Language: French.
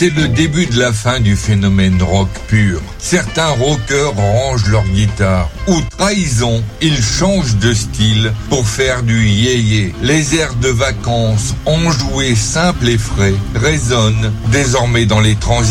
C'est le début de la fin du phénomène rock pur. Certains rockers rangent leur guitare. Ou trahison, ils changent de style pour faire du yéyé. Les airs de vacances, enjoués, simples et frais, résonnent désormais dans les transitions